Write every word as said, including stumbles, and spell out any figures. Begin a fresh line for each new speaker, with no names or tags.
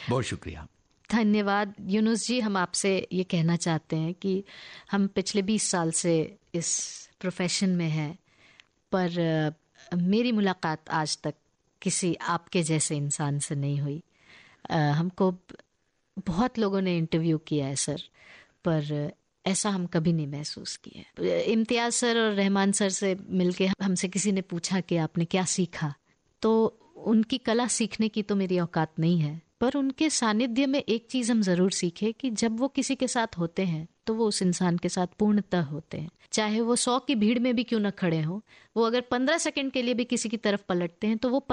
बहुत शुक्रिया।
धन्यवाद यूनुस जी। हम आपसे ये कहना चाहते हैं कि हम पिछले बीस साल से इस प्रोफेशन में हैं, पर मेरी मुलाकात आज तक किसी आपके जैसे इंसान से नहीं हुई। हमको बहुत लोगों ने इंटरव्यू किया है सर, पर ऐसा हम कभी नहीं महसूस किया। इम्तियाज सर और रहमान सर से मिलके हमसे किसी ने पूछा कि आपने क्या सीखा, तो उनकी कला सीखने की तो मेरी औकात नहीं है, पर उनके सानिध्य में एक चीज हम जरूर सीखे कि जब वो किसी के साथ होते हैं तो वो उस इंसान के साथ पूर्णतः होते हैं। चाहे वो सौ की भीड़ में भी क्यों न खड़े हो, वो अगर पंद्रह सेकंड के लिए भी किसी की तरफ पलटते हैं तो वो